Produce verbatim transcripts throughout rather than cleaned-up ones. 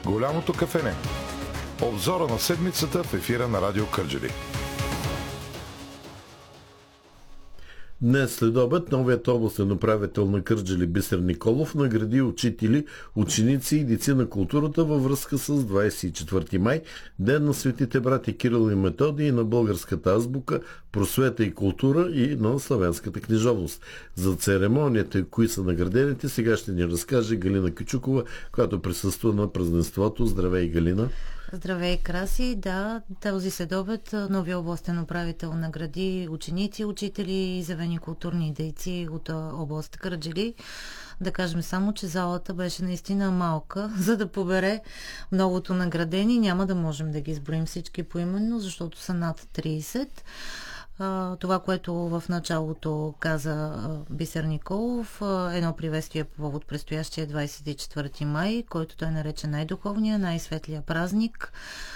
Голямото кафене. Обзора на седмицата в ефира на Радио Кърджали. Днес след обед новият областен управител на Кърджали Бисер Николов награди учители, ученици и дейци на културата във връзка с двадесет и четвърти май, Ден на светите брати Кирил и Методий, и на българската азбука, просвета и култура и на славянската книжовност. За церемонията и кои са наградените сега ще ни разкаже Галина Кючукова, която присъства на празненството. Здравей, Галина! Здравей, Краси! Да, този следобед новия областен управител награди ученици, учители и изявени културни дейци от област Кърджали. Да кажем само, че залата беше наистина малка, за да побере многото наградени. Няма да можем да ги изброим всички поименно, защото са над тридесет. Това, което в началото каза Бисер Николов, едно приветствие по повод предстоящия двадесет и четвърти май, който той нарече най-духовния, най-светлия празник.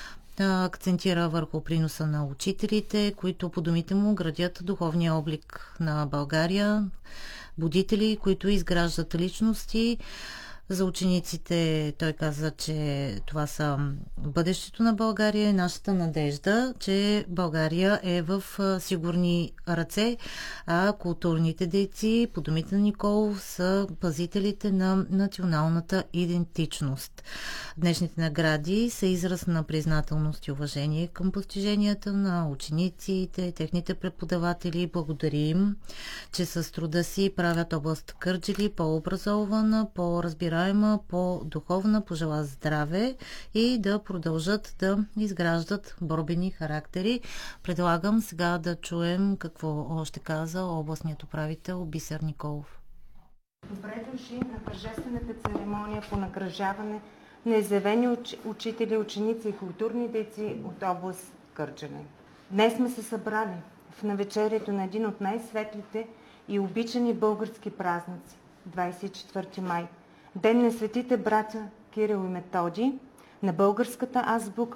Акцентира върху приноса на учителите, които по думите му градят духовния облик на България, будители, които изграждат личности. За учениците той каза, че това са бъдещето на България и нашата надежда, че България е в сигурни ръце, а културните дейци, по думите на Николов, са пазителите на националната идентичност. Днешните награди са израз на признателност и уважение към постиженията на учениците, техните преподаватели. Благодарим, че с труда си правят област Кърджали по-образована, по-разбираема, по-духовна, пожела здраве и да продължат да изграждат борбени характери. Предлагам сега да чуем какво още каза областният управител Бисер Николов. Добре дошли на тържествената церемония по награждаване на изявени уч... учители, ученици и културни дейци от област Кърджали. Днес сме се събрали в навечерието на един от най-светлите и обичани български празници – двадесет и четвърти май. Ден на светите братя Кирил и Методий, на българската азбука,